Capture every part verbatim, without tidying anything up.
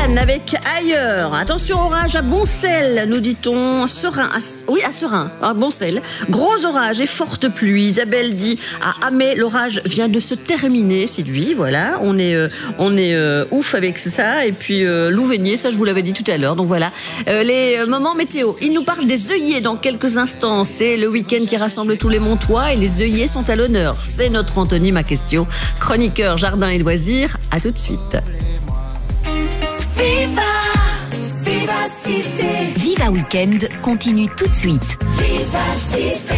Hélène avec ailleurs. Attention, orage à Boncel, nous dit-on. Serein, à, oui, à Serein, à Boncel. Gros orage et forte pluie. Isabelle dit à Amé, l'orage vient de se terminer. Sylvie, voilà. On est, euh, on est euh, ouf avec ça. Et puis euh, Louvenier, ça je vous l'avais dit tout à l'heure. Donc voilà, euh, les euh, moments météo. Il nous parle des œillets dans quelques instants. C'est le week-end qui rassemble tous les Montois et les œillets sont à l'honneur. C'est notre Anthony, ma question. Chroniqueur jardin et loisirs. À tout de suite. Viva, Vivacité. Viva Weekend continue tout de suite. Vivacité.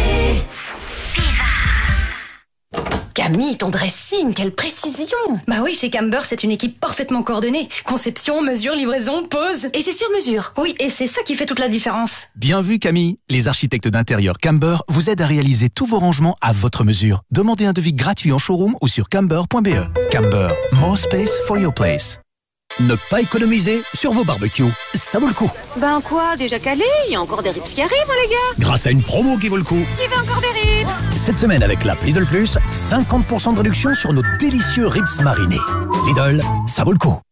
Camille, ton dressing, quelle précision! Bah oui, chez Camber, c'est une équipe parfaitement coordonnée. Conception, mesure, livraison, pose. Et c'est sur mesure. Oui, et c'est ça qui fait toute la différence. Bien vu, Camille. Les architectes d'intérieur Camber vous aident à réaliser tous vos rangements à votre mesure. Demandez un devis gratuit en showroom ou sur camber point b e. Camber, more space for your place. Ne pas économiser sur vos barbecues, ça vaut le coup. Ben quoi, déjà calé? Il y a encore des rips qui arrivent, les gars. Grâce à une promo qui vaut le coup. Qui veut encore des rips? Cette semaine avec l'app Lidl Plus, cinquante pour cent de réduction sur nos délicieux rips marinés. Lidl, ça vaut le coup.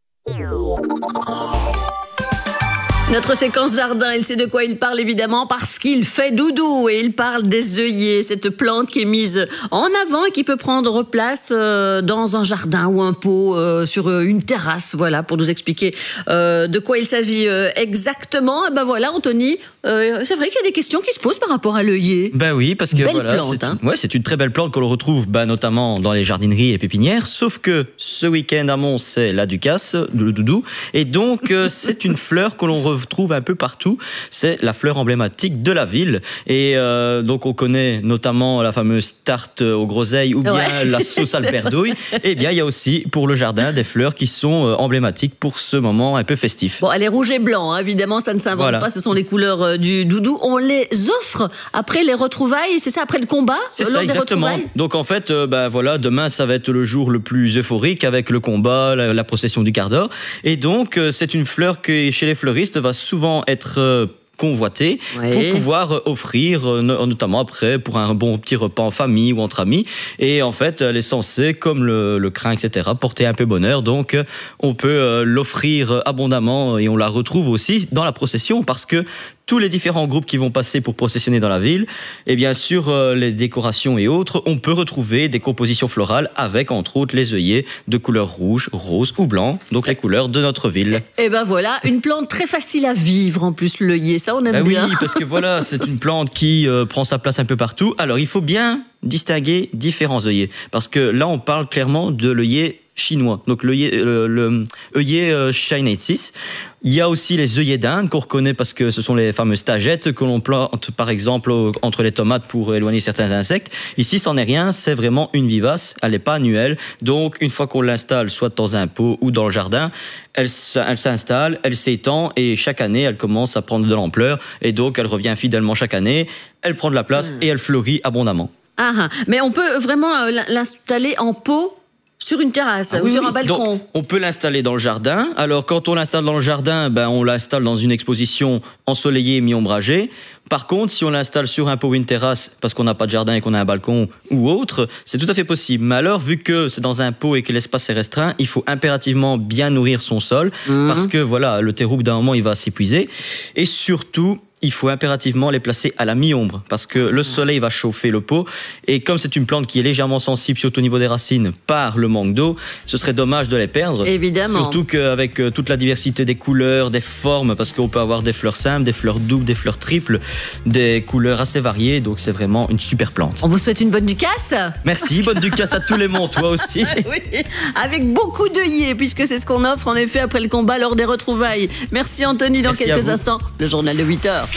Notre séquence jardin, il sait de quoi il parle évidemment parce qu'il fait doudou et il parle des œillets, cette plante qui est mise en avant et qui peut prendre place euh, dans un jardin ou un pot euh, sur une terrasse, voilà, pour nous expliquer euh, de quoi il s'agit euh, exactement. Et ben voilà, Anthony, euh, c'est vrai qu'il y a des questions qui se posent par rapport à l'œillet. Ben oui, parce que belle voilà, plante, c'est hein. ouais, c'est une très belle plante qu'on retrouve bah, notamment dans les jardineries et pépinières, sauf que ce week-end à Mons, c'est la Ducasse, le doudou, et donc euh, c'est une fleur que l'on retrouve trouve un peu partout, c'est la fleur emblématique de la ville et euh, donc on connaît notamment la fameuse tarte aux groseilles ou bien ouais. la sauce alberdouille, et bien il y a aussi pour le jardin des fleurs qui sont euh, emblématiques pour ce moment un peu festif. Bon, elle est rouge et blanc, hein, évidemment ça ne s'invente voilà. pas, ce sont les couleurs euh, du doudou, on les offre après les retrouvailles, c'est ça, après le combat? C'est ça, exactement. Donc en fait, euh, ben voilà, demain ça va être le jour le plus euphorique avec le combat, la, la procession du quart d'or, et donc euh, c'est une fleur qui chez les fleuristes va souvent être euh, convoité oui. pour pouvoir euh, offrir, euh, notamment après pour un bon petit repas en famille ou entre amis. Et en fait, elle est censée, comme le, le crin, et cetera, porter un peu bonheur. Donc, euh, on peut euh, l'offrir abondamment et on la retrouve aussi dans la procession parce que tous les différents groupes qui vont passer pour processionner dans la ville, et bien sûr euh, les décorations et autres, on peut retrouver des compositions florales avec entre autres les œillets de couleur rouge, rose ou blanc, donc les couleurs de notre ville. Et ben voilà, une plante très facile à vivre en plus, l'œillet, ça on aime ben bien. Oui, parce que voilà, c'est une plante qui euh, prend sa place un peu partout. Alors il faut bien distinguer différents œillets, parce que là on parle clairement de l'œillet chinois, donc l'œillet, le, le œillet euh, Chinaensis. Il y a aussi les œillets d'Inde qu'on reconnaît parce que ce sont les fameuses tagettes que l'on plante par exemple entre les tomates pour éloigner certains insectes. Ici, c'en est rien, c'est vraiment une vivace, elle n'est pas annuelle. Donc, une fois qu'on l'installe, soit dans un pot ou dans le jardin, elle, elle s'installe, elle s'étend et chaque année, elle commence à prendre de l'ampleur et donc elle revient fidèlement chaque année. Elle prend de la place mmh. et elle fleurit abondamment. Ah, mais on peut vraiment l'installer en pot sur une terrasse, ah, ou oui, sur oui. un balcon. Donc, on peut l'installer dans le jardin. Alors, quand on l'installe dans le jardin, ben, on l'installe dans une exposition ensoleillée, mi-ombragée. Par contre, si on l'installe sur un pot ou une terrasse, parce qu'on n'a pas de jardin et qu'on a un balcon ou autre, c'est tout à fait possible. Mais alors, vu que c'est dans un pot et que l'espace est restreint, il faut impérativement bien nourrir son sol, mmh. parce que voilà, le terreau, d'un moment, il va s'épuiser. Et surtout, il faut impérativement les placer à la mi-ombre parce que le soleil va chauffer le pot et comme c'est une plante qui est légèrement sensible, surtout au niveau des racines, par le manque d'eau, ce serait dommage de les perdre. Évidemment. Surtout qu'avec toute la diversité des couleurs, des formes, parce qu'on peut avoir des fleurs simples, des fleurs doubles, des fleurs triples, des couleurs assez variées, donc c'est vraiment une super plante. On vous souhaite une bonne Ducasse. Merci, bonne Ducasse à tous les Montois aussi. Oui, avec beaucoup d'œillets puisque c'est ce qu'on offre en effet après le combat lors des retrouvailles. Merci Anthony, dans Merci quelques instants, le journal de huit heures.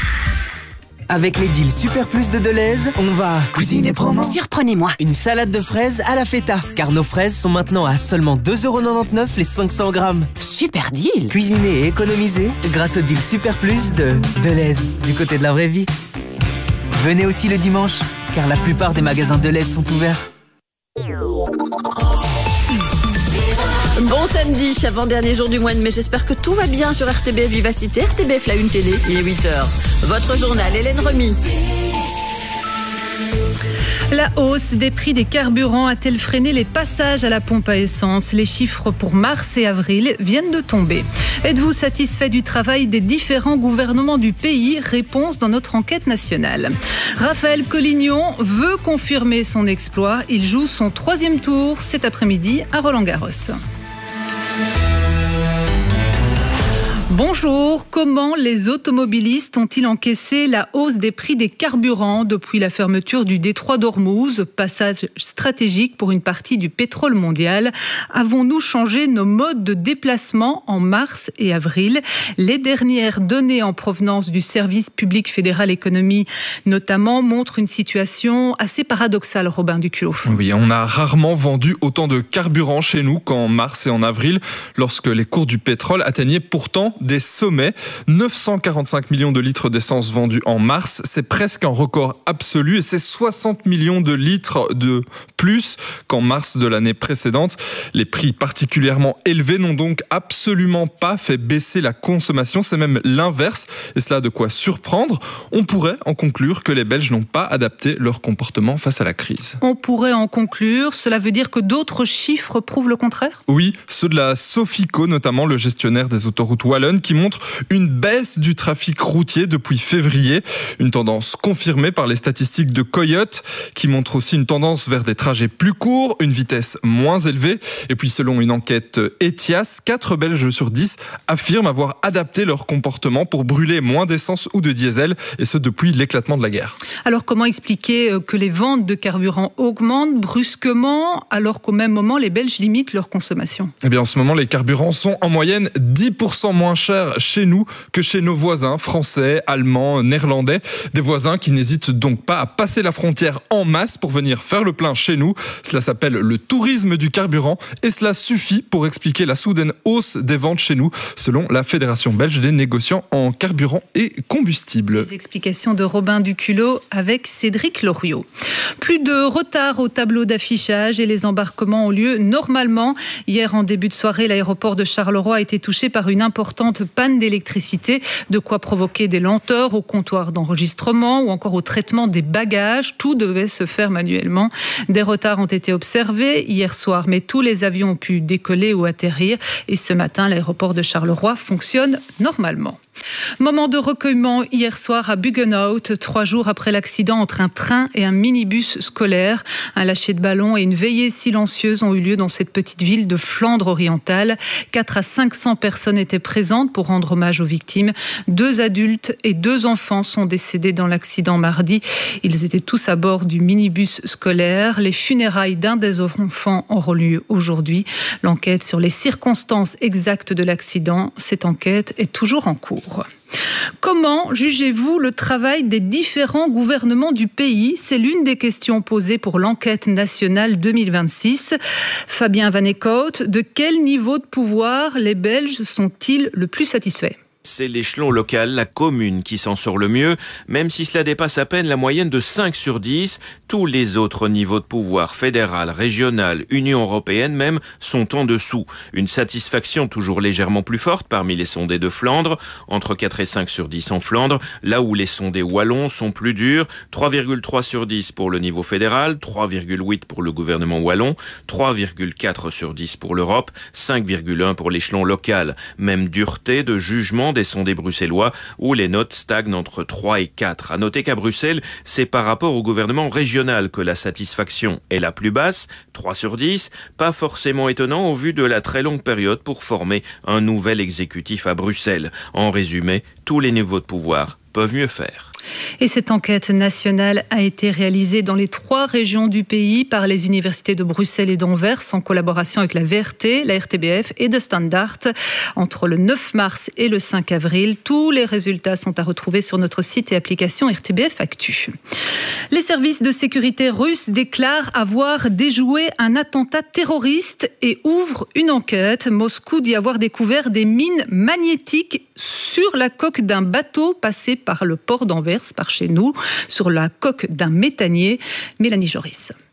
Avec les deals Super Plus de Deleuze, on va cuisiner promo. Surprenez-moi. Une salade de fraises à la feta, car nos fraises sont maintenant à seulement deux euros quatre-vingt-dix-neuf les cinq cents grammes. Super deal. Cuisiner et économiser grâce au deal Super Plus de Deleuze, du côté de la vraie vie. Venez aussi le dimanche, car la plupart des magasins Deleuze sont ouverts. Bon samedi, avant-dernier jour du mois de mai. J'espère que tout va bien sur R T B F Vivacité. R T B F, la une télé, il est huit heures. Votre journal, Hélène Remy. La hausse des prix des carburants a-t-elle freiné les passages à la pompe à essence? Les chiffres pour mars et avril viennent de tomber. Êtes-vous satisfait du travail des différents gouvernements du pays? Réponse dans notre enquête nationale. Raphaël Collignon veut confirmer son exploit. Il joue son troisième tour cet après-midi à Roland-Garros. Bonjour, comment les automobilistes ont-ils encaissé la hausse des prix des carburants depuis la fermeture du détroit d'Ormuz, passage stratégique pour une partie du pétrole mondial? Avons-nous changé nos modes de déplacement en mars et avril? Les dernières données en provenance du service public fédéral économie notamment montrent une situation assez paradoxale, Robin Duculot. Oui, on a rarement vendu autant de carburant chez nous qu'en mars et en avril, lorsque les cours du pétrole atteignaient pourtant des sommets. neuf cent quarante-cinq millions de litres d'essence vendus en mars, c'est presque un record absolu et c'est soixante millions de litres de plus qu'en mars de l'année précédente. Les prix particulièrement élevés n'ont donc absolument pas fait baisser la consommation, c'est même l'inverse et cela a de quoi surprendre. On pourrait en conclure que les Belges n'ont pas adapté leur comportement face à la crise. On pourrait en conclure, cela veut dire que d'autres chiffres prouvent le contraire? Oui, ceux de la Sofico, notamment le gestionnaire des autoroutes wallonnes, qui montre une baisse du trafic routier depuis février. Une tendance confirmée par les statistiques de Coyote, qui montre aussi une tendance vers des trajets plus courts, une vitesse moins élevée. Et puis selon une enquête Etias, quatre Belges sur dix affirment avoir adapté leur comportement pour brûler moins d'essence ou de diesel, et ce depuis l'éclatement de la guerre. Alors comment expliquer que les ventes de carburant augmentent brusquement alors qu'au même moment les Belges limitent leur consommation? Eh bien en ce moment les carburants sont en moyenne dix pour cent moins chers chez nous que chez nos voisins français, allemands, néerlandais. Des voisins qui n'hésitent donc pas à passer la frontière en masse pour venir faire le plein chez nous. Cela s'appelle le tourisme du carburant et cela suffit pour expliquer la soudaine hausse des ventes chez nous, selon la Fédération belge des négociants en carburant et combustible. Les explications de Robin Duculot avec Cédric Loriot. Plus de retard au tableau d'affichage et les embarquements ont lieu normalement. Hier, en début de soirée, l'aéroport de Charleroi a été touché par une importante panne d'électricité, de quoi provoquer des lenteurs au comptoir d'enregistrement ou encore au traitement des bagages. Tout devait se faire manuellement. Des retards ont été observés hier soir, mais tous les avions ont pu décoller ou atterrir. Et ce matin, l'aéroport de Charleroi fonctionne normalement. Moment de recueillement hier soir à Buggenhout, trois jours après l'accident entre un train et un minibus scolaire. Un lâcher de ballon et une veillée silencieuse ont eu lieu dans cette petite ville de Flandre orientale. quatre à cinq cents personnes étaient présentes pour rendre hommage aux victimes. Deux adultes et deux enfants sont décédés dans l'accident mardi. Ils étaient tous à bord du minibus scolaire. Les funérailles d'un des enfants auront lieu aujourd'hui. L'enquête sur les circonstances exactes de l'accident, cette enquête est toujours en cours. Comment jugez-vous le travail des différents gouvernements du pays? C'est l'une des questions posées pour l'enquête nationale deux mille vingt-six. Fabien Van Eekhout, de quel niveau de pouvoir les Belges sont-ils le plus satisfaits? C'est l'échelon local, la commune, qui s'en sort le mieux, même si cela dépasse à peine la moyenne de cinq sur dix. Tous les autres niveaux de pouvoir, fédéral, régional, Union européenne même, sont en dessous. Une satisfaction toujours légèrement plus forte parmi les sondés de Flandre, entre quatre et cinq sur dix en Flandre, là où les sondés wallons sont plus durs, trois virgule trois sur dix pour le niveau fédéral, trois virgule huit pour le gouvernement wallon, trois virgule quatre sur dix pour l'Europe, cinq virgule un pour l'échelon local. Même dureté de jugement des sondés bruxellois où les notes stagnent entre trois et quatre. À noter qu'à Bruxelles, c'est par rapport au gouvernement régional que la satisfaction est la plus basse, trois sur dix, pas forcément étonnant au vu de la très longue période pour former un nouvel exécutif à Bruxelles. En résumé, tous les niveaux de pouvoir peuvent mieux faire. Et cette enquête nationale a été réalisée dans les trois régions du pays par les universités de Bruxelles et d'Anvers en collaboration avec la V R T, la R T B F et de Standard. Entre le neuf mars et le cinq avril, tous les résultats sont à retrouver sur notre site et application R T B F Actu. Les services de sécurité russes déclarent avoir déjoué un attentat terroriste et ouvrent une enquête. Moscou dit avoir découvert des mines magnétiques sur la coque d'un bateau passé par le port d'Anvers, par chez nous, sur la coque d'un méthanier. Mélanie Joris.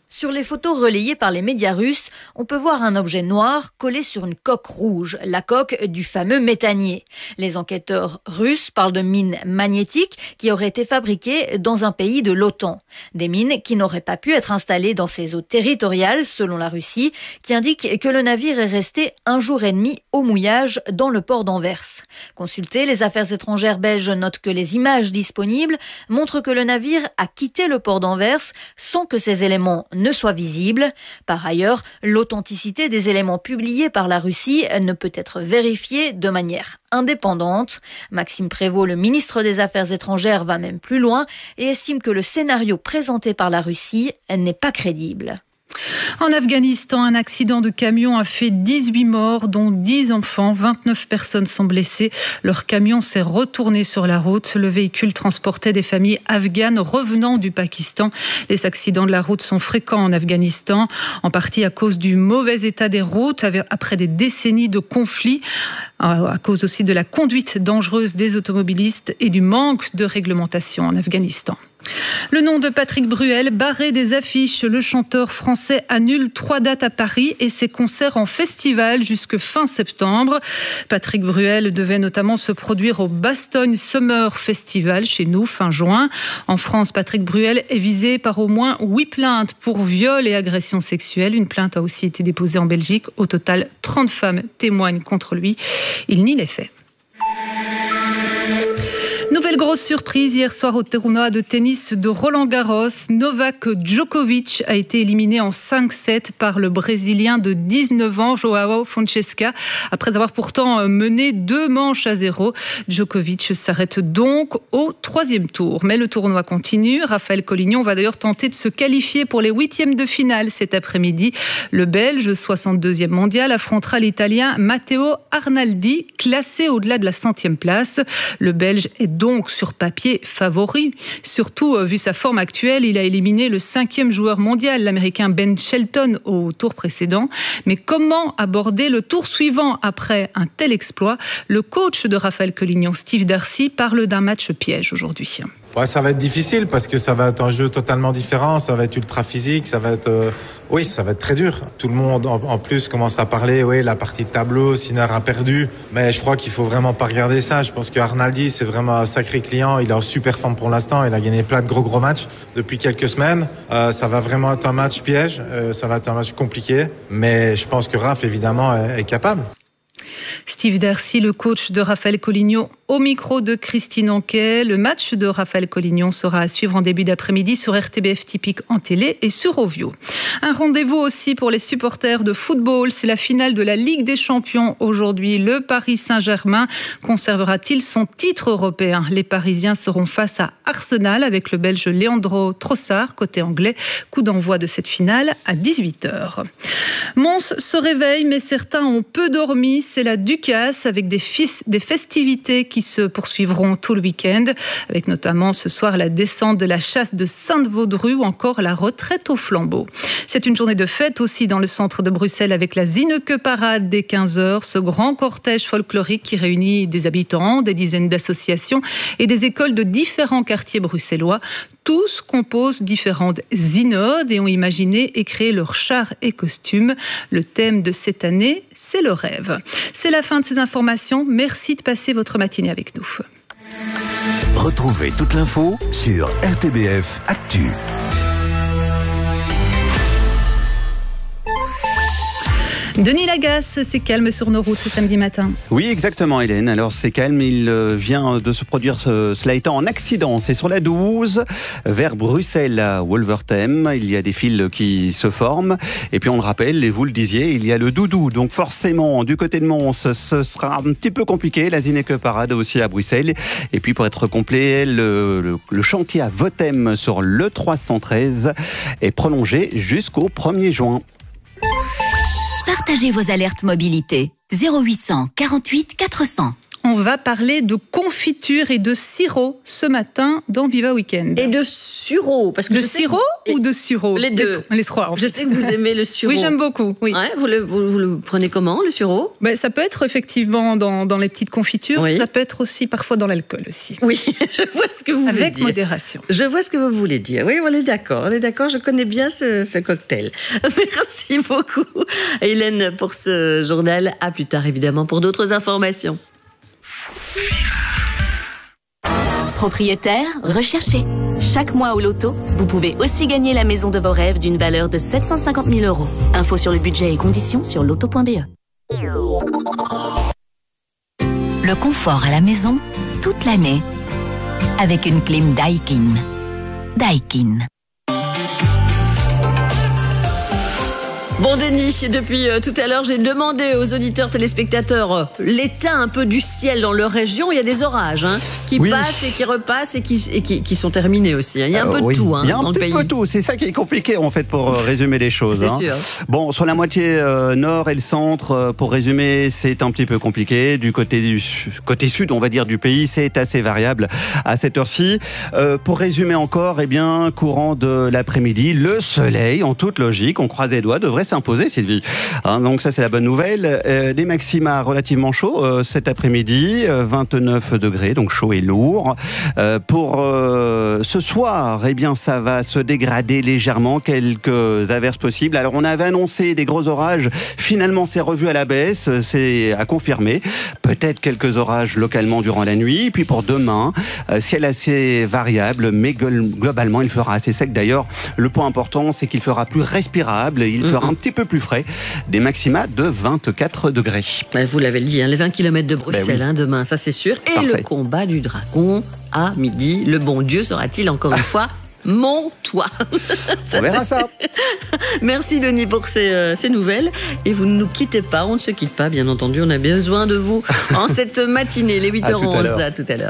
Sur les photos relayées par les médias russes, on peut voir un objet noir collé sur une coque rouge, la coque du fameux méthanier. Les enquêteurs russes parlent de mines magnétiques qui auraient été fabriquées dans un pays de l'OTAN. Des mines qui n'auraient pas pu être installées dans ses eaux territoriales, selon la Russie, qui indique que le navire est resté un jour et demi au mouillage dans le port d'Anvers. Consultées, les affaires étrangères belges notent que les images disponibles montrent que le navire a quitté le port d'Anvers sans que ces éléments ne soit visible. Par ailleurs, l'authenticité des éléments publiés par la Russie ne peut être vérifiée de manière indépendante. Maxime Prévost, le ministre des Affaires étrangères, va même plus loin et estime que le scénario présenté par la Russie n'est pas crédible. En Afghanistan, un accident de camion a fait dix-huit morts, dont dix enfants. vingt-neuf personnes sont blessées. Leur camion s'est retourné sur la route. Le véhicule transportait des familles afghanes revenant du Pakistan. Les accidents de la route sont fréquents en Afghanistan, en partie à cause du mauvais état des routes, après des décennies de conflits, à cause aussi de la conduite dangereuse des automobilistes et du manque de réglementation en Afghanistan. Le nom de Patrick Bruel, barré des affiches. Le chanteur français annule trois dates à Paris et ses concerts en festival jusque fin septembre. Patrick Bruel devait notamment se produire au Bastogne Summer Festival chez nous fin juin. En France, Patrick Bruel est visé par au moins huit plaintes pour viol et agression sexuelle. Une plainte a aussi été déposée en Belgique. Au total, trente femmes témoignent contre lui. Il nie les faits. Nouvelle grosse surprise hier soir au tournoi de tennis de Roland-Garros. Novak Djokovic a été éliminé en cinq sept par le Brésilien de dix-neuf ans, João Fonseca. Après avoir pourtant mené deux manches à zéro, Djokovic s'arrête donc au troisième tour. Mais le tournoi continue. Raphaël Collignon va d'ailleurs tenter de se qualifier pour les huitièmes de finale cet après-midi. Le Belge, soixante-deuxième mondial, affrontera l'Italien Matteo Arnaldi, classé au-delà de la centième place. Le Belge est donc sur papier favori. Surtout, vu sa forme actuelle, il a éliminé le cinquième joueur mondial, l'Américain Ben Shelton, au tour précédent. Mais comment aborder le tour suivant après un tel exploit ? Le coach de Raphaël Collignon, Steve Darcy, parle d'un match piège aujourd'hui. Ouais, ça va être difficile parce que ça va être un jeu totalement différent, ça va être ultra physique, ça va être, euh, oui, ça va être très dur. Tout le monde, en, en plus, commence à parler, oui, la partie de tableau, Sinner a perdu, mais je crois qu'il faut vraiment pas regarder ça. Je pense que Arnaldi, c'est vraiment un sacré client, il est en super forme pour l'instant, il a gagné plein de gros gros matchs depuis quelques semaines. Euh, ça va vraiment être un match piège, euh, ça va être un match compliqué, mais je pense que Raph, évidemment, est, est capable. Steve Darcy, le coach de Raphaël Collignon, au micro de Christine Anquet. Le match de Raphaël Collignon sera à suivre en début d'après-midi sur R T B F Typique en télé et sur Ovio. Un rendez-vous aussi pour les supporters de football. C'est la finale de la Ligue des Champions aujourd'hui. Le Paris Saint-Germain conservera-t-il son titre européen ? Les Parisiens seront face à Arsenal avec le Belge Leandro Trossard, côté anglais. Coup d'envoi de cette finale à dix-huit heures. Mons se réveille, mais certains ont peu dormi. C'est la Ducasse avec des, fis- des festivités qui se poursuivront tout le week-end, avec notamment ce soir la descente de la chasse de Sainte-Vaudrue ou encore la retraite au flambeau. C'est une journée de fête aussi dans le centre de Bruxelles avec la Zineke Parade dès quinze heures, ce grand cortège folklorique qui réunit des habitants, des dizaines d'associations et des écoles de différents quartiers bruxellois. Tous composent différentes zynodes et ont imaginé et créé leurs chars et costumes. Le thème de cette année, c'est le rêve. C'est la fin de ces informations. Merci de passer votre matinée avec nous. Retrouvez toute l'info sur R T B F Actu. Denis Lagasse, c'est calme sur nos routes ce samedi matin. Oui, exactement, Hélène. Alors, c'est calme. Il vient de se produire, cela étant, un accident. C'est sur la douze, vers Bruxelles à Wolvertem. Il y a des fils qui se forment. Et puis, on le rappelle, et vous le disiez, il y a le Doudou. Donc, forcément, du côté de Mons, ce sera un petit peu compliqué. La Zineke Parade aussi à Bruxelles. Et puis, pour être complet, le, le, le chantier à Votem sur le trois cent treize est prolongé jusqu'au premier juin. Partagez vos alertes mobilité. zéro huit cent quarante-huit quatre cents. On va parler de confiture et de sirop ce matin dans Viva Weekend. Et de sureau. Parce que de je sais sirop que... ou de sureau? Les deux. Les, les trois. Je sais que vous aimez le sureau. Oui, j'aime beaucoup. Oui. Ouais, vous, le, vous, vous le prenez comment, le sureau? Ben, ça peut être effectivement dans, dans les petites confitures. Oui. Ça peut être aussi parfois dans l'alcool aussi. Oui, je vois ce que vous voulez dire. Avec modération. Je vois ce que vous voulez dire. Oui, on est d'accord. On est d'accord. Je connais bien ce, ce cocktail. Merci beaucoup, Hélène, pour ce journal. À plus tard, évidemment, pour d'autres informations. Propriétaire, recherché. Chaque mois au loto, vous pouvez aussi gagner la maison de vos rêves d'une valeur de sept cent cinquante mille euros. Info sur le budget et conditions sur loto point b e. Le confort à la maison, toute l'année, avec une clim Daikin. Daikin. Bon, Denis, depuis euh, tout à l'heure, j'ai demandé aux auditeurs téléspectateurs euh, l'état un peu du ciel dans leur région. Il y a des orages hein, qui oui. passent et qui repassent et qui, et qui, qui sont terminés aussi. Hein. Il y a un euh, peu oui. de tout hein, Il y a un dans petit le pays. peu de tout. C'est ça qui est compliqué en fait pour euh, résumer les choses. C'est hein. sûr. Bon, sur la moitié euh, nord et le centre, euh, pour résumer, c'est un petit peu compliqué. Du côté du côté sud, on va dire du pays, c'est assez variable à cette heure-ci. Euh, pour résumer encore, eh bien, courant de l'après-midi, le soleil, en toute logique, on croise les doigts, devrait s'imposer, Sylvie. Hein, donc ça, c'est la bonne nouvelle. Euh, des maxima relativement chauds euh, cet après-midi, euh, vingt-neuf degrés, donc chaud et lourd. Euh, pour euh, ce soir, eh bien, ça va se dégrader légèrement, quelques averses possibles. Alors, on avait annoncé des gros orages. Finalement, c'est revu à la baisse, c'est à confirmer. Peut-être quelques orages localement durant la nuit. Puis pour demain, euh, ciel assez variable, mais globalement, il fera assez sec. D'ailleurs, le point important, c'est qu'il fera plus respirable. Il mmh. fera un petit peu plus frais, des maxima de vingt-quatre degrés. Vous l'avez dit, hein, les vingt kilomètres de Bruxelles ben oui. hein, demain, ça c'est sûr. Et Parfait. Le combat du dragon à midi. Le bon Dieu sera-t-il encore une fois mon toit? On verra ça. Merci Denis pour ces, euh, ces nouvelles. Et vous ne nous quittez pas, on ne se quitte pas, bien entendu. On a besoin de vous en cette matinée, les huit heures onze. À tout à l'heure.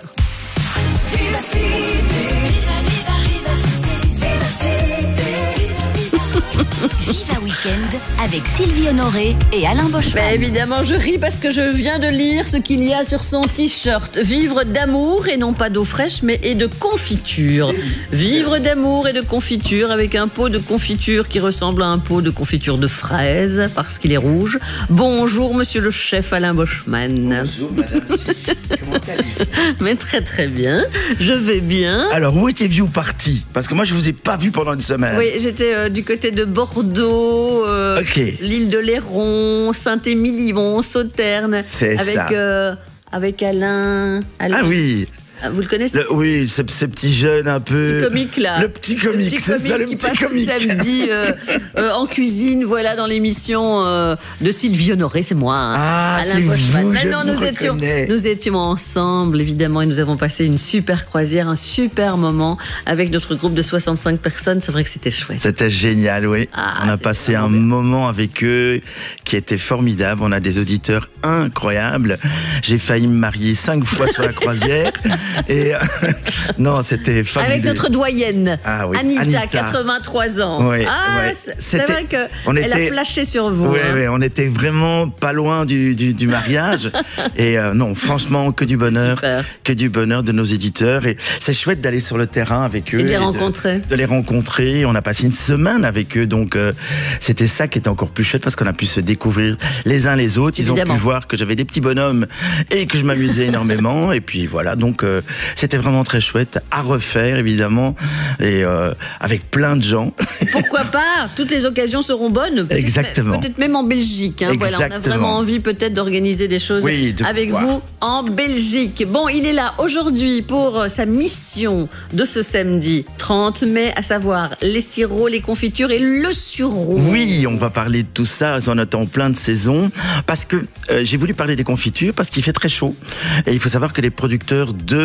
Viva Weekend avec Sylvie Honoré et Alain Boschman. Ben évidemment, je ris parce que je viens de lire ce qu'il y a sur son t-shirt. Vivre d'amour et non pas d'eau fraîche, mais et de confiture. Vivre d'amour et de confiture avec un pot de confiture qui ressemble à un pot de confiture de fraises parce qu'il est rouge. Bonjour, monsieur le chef Alain Boschman. Bonjour, madame. Comment allez-vous? Mais très très bien. Je vais bien. Alors, où étiez-vous parti? Parce que moi, je vous ai pas vu pendant une semaine. Oui, j'étais euh, du côté de Bordeaux, euh, okay. l'île de Léron, Saint-Émilion, Sauternes. C'est avec, ça. Euh, avec Alain, Alain. Ah oui. Vous le connaissez? le, Oui, ce, ce petit jeune un peu... Le petit comique là. Le petit comique, c'est ça, le qui petit passe comique. Le samedi euh, euh, en cuisine, voilà, dans l'émission euh, de Sylvie Honoré, c'est moi. Hein, ah, Alain c'est Boschman. vous, Maintenant, je nous vous étions, reconnais. nous étions ensemble, évidemment, et nous avons passé une super croisière, un super moment avec notre groupe de soixante-cinq personnes. C'est vrai que c'était chouette. C'était génial, oui. Ah, on a passé un bien. moment avec eux qui était formidable. On a des auditeurs incroyables. J'ai failli me marier cinq fois sur la croisière. Et non, c'était fabuleux. Avec notre doyenne, ah, oui. Anita, Anita, quatre-vingt-trois ans. Oui, ah, oui. c'est vrai qu'elle était... a flashé sur vous. Oui, hein. oui, on était vraiment pas loin du, du, du mariage. Et euh, non, franchement, que du bonheur, super. que du bonheur de nos éditeurs. Et c'est chouette d'aller sur le terrain avec eux. Et de les rencontrer. De, de les rencontrer. On a passé une semaine avec eux, donc euh, c'était ça qui était encore plus chouette parce qu'on a pu se découvrir les uns les autres. Ils Évidemment. ont pu voir que j'avais des petits bonhommes et que je m'amusais énormément. Et puis voilà, donc euh, c'était vraiment très chouette à refaire évidemment et euh, avec plein de gens. Pourquoi pas? Toutes les occasions seront bonnes. Peut-être Exactement. Peut-être même en Belgique. Hein. Voilà, on a vraiment envie peut-être d'organiser des choses oui, de avec pouvoir. vous en Belgique. Bon, il est là aujourd'hui pour sa mission de ce samedi trente mai, à savoir les sirops, les confitures et le sureau. Oui, on va parler de tout ça. On est en plein de saison parce que euh, j'ai voulu parler des confitures parce qu'il fait très chaud et il faut savoir que les producteurs de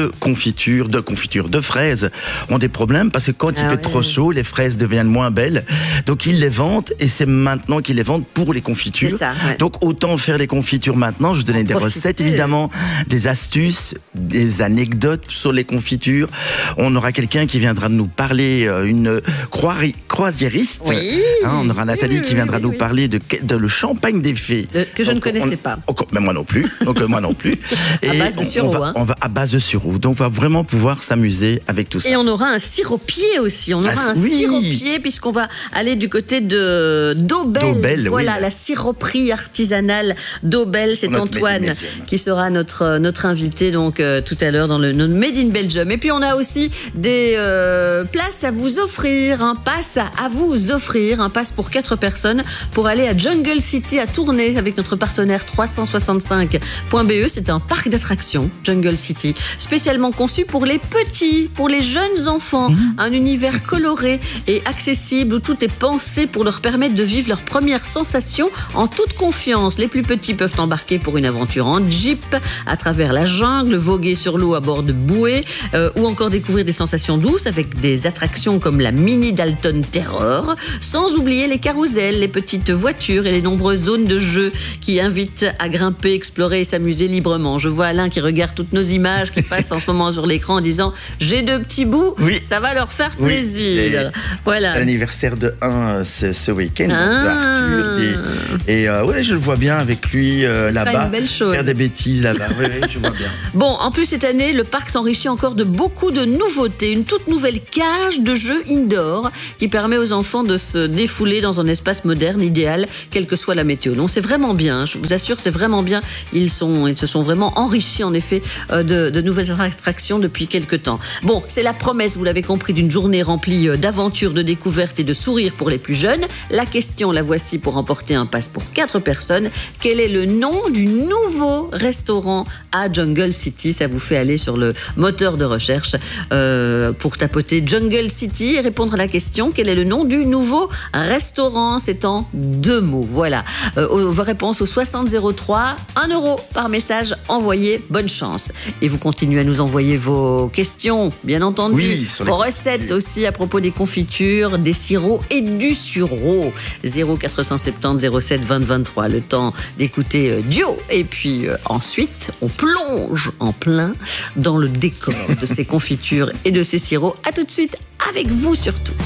de confiture, de confiture, de fraises ont des problèmes parce que quand il Ah fait oui, trop oui. chaud, les fraises deviennent moins belles. Donc ils les vendent et c'est maintenant qu'ils les vendent pour les confitures. C'est ça, ouais. Donc autant faire les confitures maintenant. Je vous donnais des profiter. recettes évidemment, des astuces, des anecdotes sur les confitures. On aura quelqu'un qui viendra nous parler, euh, une croiri- croisiériste. Oui. Hein, on aura Nathalie oui, qui viendra oui, nous oui. parler de, de le champagne des fées. Le- que je ne Donc, connaissais on- pas. encore- mais moi non plus. Donc euh, moi non plus. À base de on- sureau, on va, hein. on va à base de sureau. Donc on va vraiment pouvoir s'amuser avec tout ça. Et on aura un siropier aussi. On aura Ah, un oui. siropier puisqu'on va aller du côté de d'Aubel. D'Aubel, Voilà, oui. la siroperie artisanale d'Aubel. C'est Notre Antoine Made in Belgium. qui sera notre notre invité donc euh, tout à l'heure dans le notre Made in Belgium. Et puis on a aussi des euh, places à vous offrir, un pass à vous offrir, un pass pour quatre personnes pour aller à Jungle City à Tournai avec notre partenaire trois cent soixante-cinq point B E. C'est un parc d'attractions, Jungle City, spécialement conçu pour les petits, pour les jeunes enfants. Mmh. Un univers coloré et accessible où tout est pensé pour leur permettre de vivre leurs premières sensations en toute confiance. Les plus petits peuvent embarquer pour une aventure en jeep à travers la jungle, voguer sur l'eau à bord de bouées euh, ou encore découvrir des sensations douces avec des attractions comme la Mini Dalton Terror, sans oublier les carousels, les petites voitures et les nombreuses zones de jeu qui invitent à grimper, explorer et s'amuser librement. Je vois Alain qui regarde toutes nos images qui passent en ce moment sur l'écran en disant « J'ai deux petits bouts, Oui. ça va leur faire Oui, plaisir. » Voilà. C'est l'anniversaire de un ce, ce week-end, donc, Ah. de Arthur. Des- et euh, ouais, je le vois bien avec lui euh, Ce sera là-bas. une belle chose. Faire des bêtises là-bas. Oui, oui, je vois bien. Bon, en plus cette année, le parc s'enrichit encore de beaucoup de nouveautés. Une toute nouvelle cage de jeux indoor qui permet aux enfants de se défouler dans un espace moderne, idéal, quelle que soit la météo. Donc c'est vraiment bien, je vous assure, c'est vraiment bien. Ils, sont, ils se sont vraiment enrichis en effet euh, de, de nouvelles attractions depuis quelques temps. Bon, c'est la promesse, vous l'avez compris, d'une journée remplie euh, d'aventures, de découvertes et de sourires pour les plus jeunes. La question, la voici pour emporter un pass pour quatre personnes. Quel est le nom du nouveau restaurant à Jungle City? Ça vous fait aller sur le moteur de recherche euh, pour tapoter Jungle City et répondre à la question quel est le nom du nouveau restaurant? C'est en deux mots. Voilà. Euh, vos réponses au soixante zéro trois, un euro par message envoyé. Bonne chance. Et vous continuez à nous envoyer vos questions, bien entendu. Oui, sur les vos recettes aussi à propos des confitures, des sirops et du sureau. zéro quatre cent soixante-dix zéro sept vingt vingt-trois. Le temps d'écouter euh, Dio. Et puis euh, ensuite, on plonge en plein dans le décor de ces confitures et de ces sirops. À tout de suite avec vous surtout.